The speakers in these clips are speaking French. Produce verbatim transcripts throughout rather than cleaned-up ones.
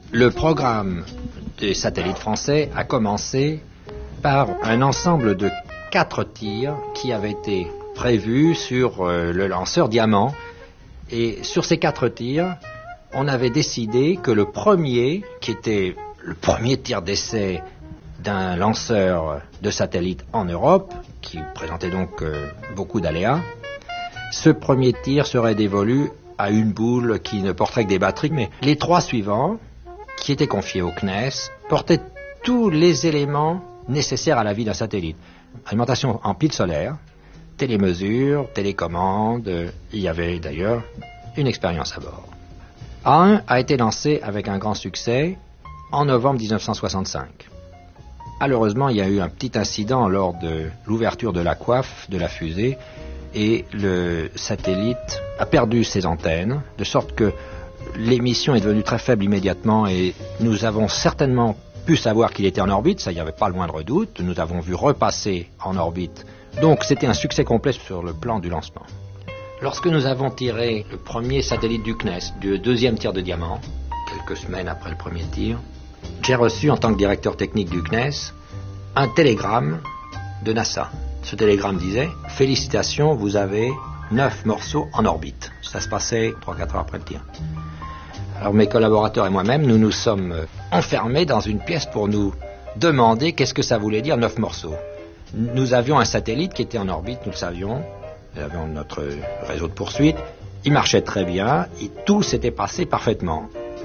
Le programme des satellites français a commencé par un ensemble de quatre tirs qui avaient été prévus sur euh, le lanceur Diamant. Et sur ces quatre tirs, on avait décidé que le premier, qui était le premier tir d'essai d'un lanceur de satellite en Europe, qui présentait donc euh, beaucoup d'aléas, ce premier tir serait dévolu à une boule qui ne porterait que des batteries, mais les trois suivants, qui étaient confiés au C N E S, portaient tous les éléments nécessaires à la vie d'un satellite. Alimentation en piles solaires, télémesure, télécommande, il y avait d'ailleurs une expérience à bord. A un a été lancé avec un grand succès en novembre dix-neuf cent soixante-cinq. Malheureusement, il y a eu un petit incident lors de l'ouverture de la coiffe de la fusée et le satellite a perdu ses antennes, de sorte que l'émission est devenue très faible immédiatement et nous avons certainement pu savoir qu'il était en orbite, ça il n'y avait pas le moindre doute, nous avons vu repasser en orbite. Donc c'était un succès complet sur le plan du lancement. Lorsque nous avons tiré le premier satellite du C N E S, du deuxième tir de Diamant, quelques semaines après le premier tir, j'ai reçu en tant que directeur technique du C N E S un télégramme de NASA. Ce télégramme disait « Félicitations, vous avez neuf morceaux en orbite ». Ça se passait trois à quatre heures après le tir. Alors mes collaborateurs et moi-même, nous nous sommes enfermés dans une pièce pour nous demander qu'est-ce que ça voulait dire neuf morceaux. Nous avions un satellite qui était en orbite, nous le savions, nous avions notre réseau de poursuite, il marchait très bien et tout s'était passé parfaitement.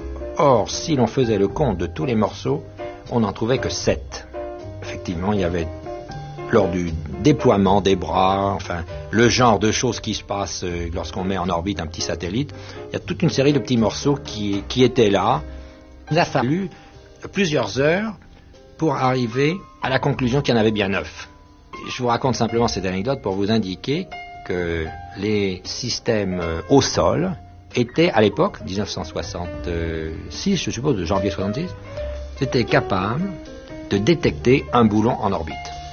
Or, si l'on faisait le compte de tous les morceaux, on n'en trouvait que sept. Effectivement, il y avait, lors du déploiement des bras, enfin, le genre de choses qui se passent lorsqu'on met en orbite un petit satellite, il y a toute une série de petits morceaux qui, qui étaient là. Il a fallu plusieurs heures pour arriver à la conclusion qu'il y en avait bien neuf. Je vous raconte simplement cette anecdote pour vous indiquer que les systèmes au sol étaient, à l'époque, dix-neuf cent soixante-six, je suppose, de janvier soixante-six, étaient capables de détecter un boulon en orbite.